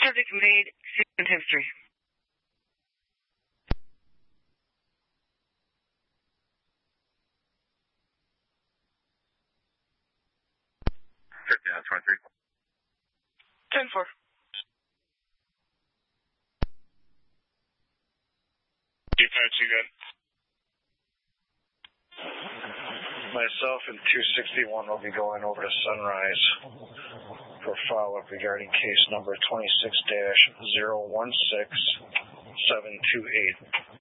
Subject made sequence history. Yeah, 23. 10-4. Defense, you good? Myself and 261 will be going over to Sunrise for follow-up regarding case number 26-016728.